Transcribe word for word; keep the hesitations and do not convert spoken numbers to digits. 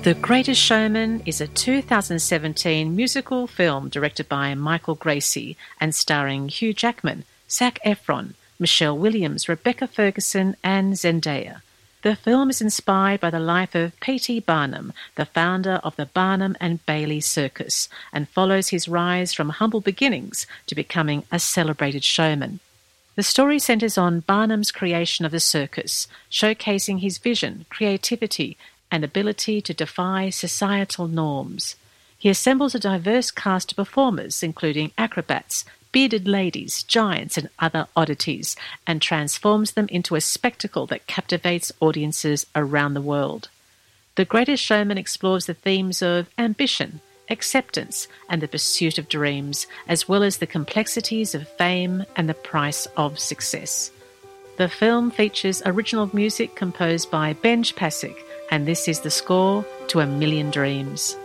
The Greatest Showman is a two thousand seventeen musical film directed by Michael Gracey and starring Hugh Jackman, Zac Efron, Michelle Williams, Rebecca Ferguson and Zendaya. The film is inspired by the life of P T Barnum, the founder of the Barnum and Bailey Circus, and follows his rise from humble beginnings to becoming a celebrated showman. The story centres on Barnum's creation of the circus, showcasing his vision, creativity, and ability to defy societal norms. He assembles a diverse cast of performers, including acrobats, bearded ladies, giants, and other oddities, and transforms them into a spectacle that captivates audiences around the world. The Greatest Showman explores the themes of ambition, acceptance, and the pursuit of dreams, as well as the complexities of fame and the price of success. The film features original music composed by Benj Pasek, and this is the score to A Million Dreams.